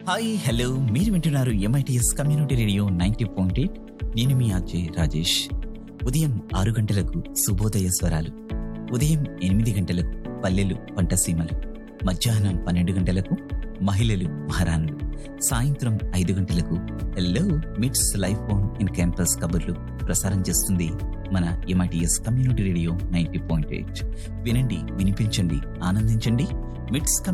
Hi hello మీరు వింటున్నారు MITS community radio 90.8. నేను మీ ఆర్జే రాజేష్. ఉదయం 6 గంటలకు శుభోదయ స్వరాలు, ఉదయం 8 గంటలకు పల్లెలు పంటసీమలు, మధ్యాహ్నం 12 గంటలకు మహిళలు మహారాణులు, సాయంత్రం 5 గంటలకు హలో మిట్స్ లైఫ్ ఫోన్ ఇన్ క్యాంపస్ కబుర్లు ప్రసారం చేస్తుంది మన ఎంఐటిఎస్ కమ్యూనిటీ రేడియో 90.8. వినండి, వినిపించండి, ఆనందించండి. మిట్స్